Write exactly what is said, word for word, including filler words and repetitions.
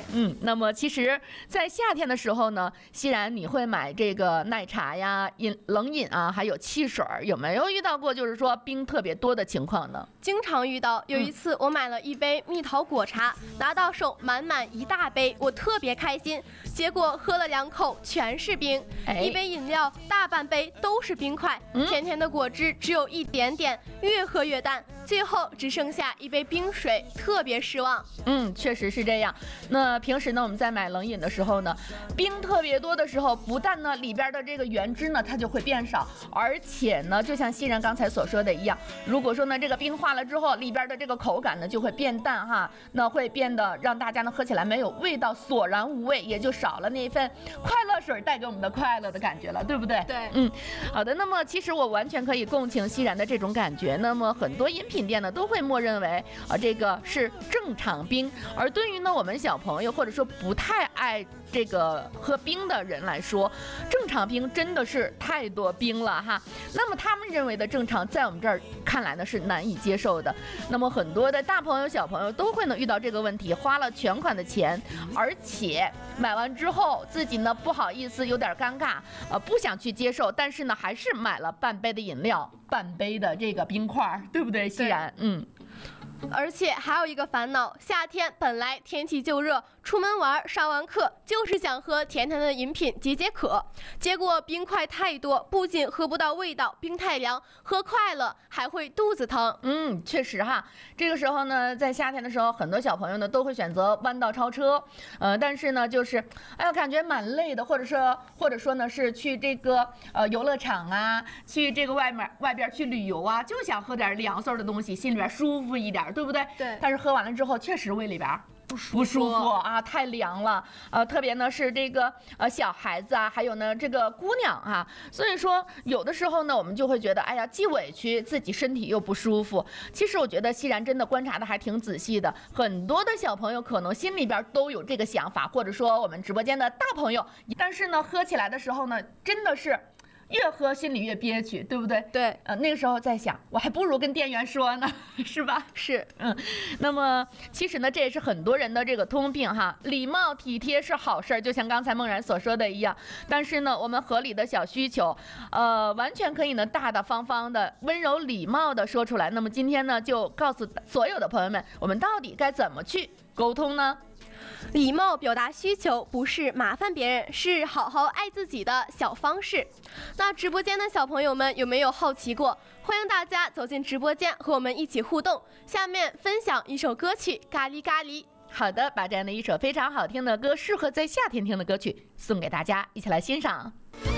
嗯，那么其实，在夏天的时候呢，熙然你会买这个奶茶呀、饮冷饮啊，还有汽水，有没有遇到过就是说冰特别多的情况呢？ 经常遇到。有一次我买了一杯蜜桃果茶，嗯、拿到手满满一大杯，我特别开心。结果喝了两口全是冰，哎、一杯饮料大半杯都是冰块，嗯、甜甜的果汁只有一点点，越喝越淡，最后只剩下一杯冰水，特别失望。 嗯，确实是这样。那平时呢，我们在买冷饮的时候呢，冰特别多的时候，不但呢里边的这个原汁呢它就会变少，而且呢，就像熙然刚才所说的一样，如果说呢这个冰化了之后，里边的这个口感呢就会变淡哈，那会变得让大家呢喝起来没有味道，索然无味，也就少了那一份快乐水带给我们的快乐的感觉了，对不对？ 对， 嗯，好的。那么其实我完全可以共情熙然的这种感觉。那么很多饮品店呢都会默认为啊这个是正常冰，而对于呢我们小朋友或者说不太爱这个喝冰的人来说，正常冰真的是太多冰了哈。那么他们认为的正常，在我们这儿看来呢是难以接受的。那么很多的大朋友小朋友都会呢遇到这个问题，花了全款的钱，而且买完之后自己呢不好意思，有点尴尬，呃不想去接受，但是呢还是买了半杯的饮料，半杯的这个冰块，对不对？熙然，嗯。 而且还有一个烦恼，夏天本来天气就热，出门玩上完课就是想喝甜甜的饮品解解渴，结果冰块太多，不仅喝不到味道，冰太凉，喝快了还会肚子疼。 嗯，确实哈，这个时候呢，在夏天的时候，很多小朋友呢都会选择弯道超车，呃，但是呢，就是哎呀，感觉蛮累的，或者说或者说呢是去这个呃游乐场啊，去这个外面外边去旅游啊，就想喝点凉飕的东西，心里边舒服一点。对不对？ 对。 但是喝完了之后，确实胃里边不舒服不舒服啊，太凉了。呃，特别呢是这个呃小孩子啊，还有呢这个姑娘啊，所以说有的时候呢，我们就会觉得，哎呀，既委屈自己身体又不舒服。其实我觉得熙然真的观察的还挺仔细的，很多的小朋友可能心里边都有这个想法，或者说我们直播间的大朋友，但是呢喝起来的时候呢，真的是。越喝心里越憋屈，对不对？ 对， 呃，那个时候在想，我还不如跟店员说呢，是吧？ 是， 嗯，那么其实呢，这也是很多人的这个通病哈。礼貌体贴是好事儿，就像刚才梦然所说的一样。但是呢，我们合理的小需求，呃，完全可以呢大大方方的、温柔礼貌的说出来。那么今天呢，就告诉所有的朋友们，我们到底该怎么去沟通呢？ 礼貌表达需求不是麻烦别人，是好好爱自己的小方式。那直播间的小朋友们有没有好奇过？欢迎大家走进直播间和我们一起互动。下面分享一首歌曲《咖喱咖喱》。 好的，把这样的一首非常好听的歌，适合在夏天听的歌曲送给大家，一起来欣赏。